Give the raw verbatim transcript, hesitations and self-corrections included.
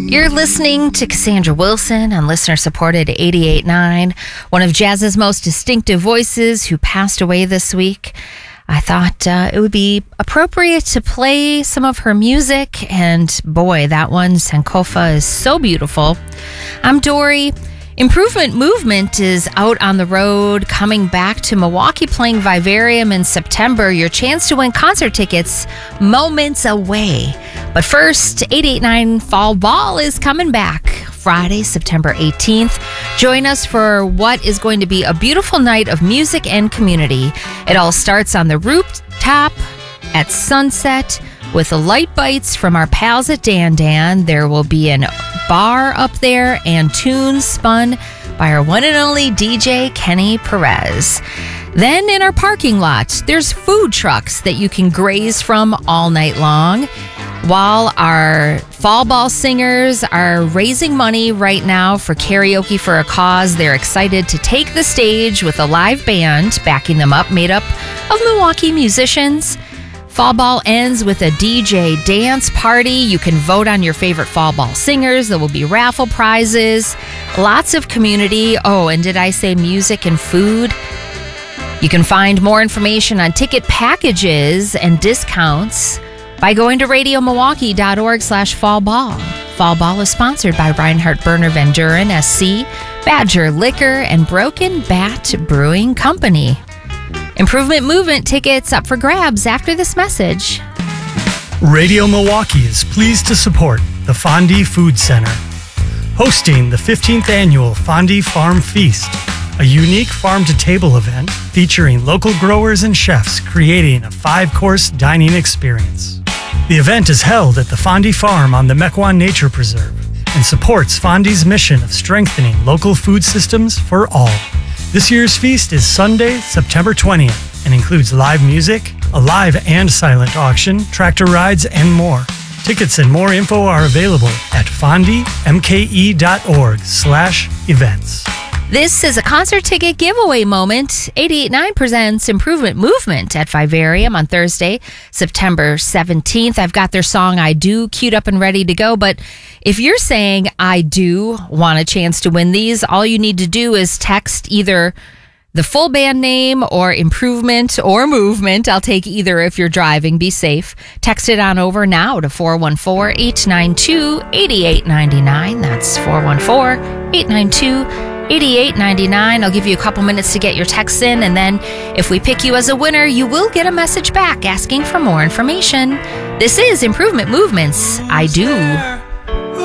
You're listening to Cassandra Wilson on listener-supported eighty-eight point nine, one of jazz's most distinctive voices who passed away this week. I thought uh, it would be appropriate to play some of her music, and boy, that one, Sankofa, is so beautiful. I'm Dory. Improvement Movement is out on the road, coming back to Milwaukee, playing Vivarium in September. Your chance to win concert tickets moments away. But first, eighty-eight point nine Fall Ball is coming back Friday, September eighteenth. Join us for what is going to be a beautiful night of music and community. It all starts on the rooftop at sunset with the light bites from our pals at Dan Dan. There will be an bar up there and tunes spun by our one and only D J Kenny Perez. Then in our parking lot, there's food trucks that you can graze from all night long. While our Fall Ball singers are raising money right now for Karaoke for a Cause, they're excited to take the stage with a live band backing them up, made up of Milwaukee musicians. Fall Ball ends with a D J dance party. You can vote on your favorite Fall Ball singers. There will be raffle prizes, lots of community. Oh, and did I say music and food? You can find more information on ticket packages and discounts by going to radiomilwaukee.org slash fall ball. Fall Ball is sponsored by Reinhard Berner Van Duren, S C, Badger Liquor, and Broken Bat Brewing Company. Improvement Movement tickets up for grabs after this message. Radio Milwaukee is pleased to support the Fondie Food Center, hosting the fifteenth annual Fondie Farm Feast, a unique farm-to-table event featuring local growers and chefs creating a five-course dining experience. The event is held at the Fondie Farm on the Mequon Nature Preserve and supports Fondie's mission of strengthening local food systems for all. This year's feast is Sunday, September twentieth, and includes live music, a live and silent auction, tractor rides, and more. Tickets and more info are available at fondiemke.org slash events. This is a concert ticket giveaway moment. eighty-eight point nine presents Improvement Movement at Vivarium on Thursday, September seventeenth. I've got their song I Do queued up and ready to go, but if you're saying I do want a chance to win these, all you need to do is text either the full band name or Improvement or Movement. I'll take either if you're driving. Be safe. Text it on over now to four one four, eight nine two, eight eight nine nine. That's four one four, eight nine two, eight eight nine nine. I'll give you a couple minutes to get your texts in, and then if we pick you as a winner, you will get a message back asking for more information. This is Improvement Movement's I Do.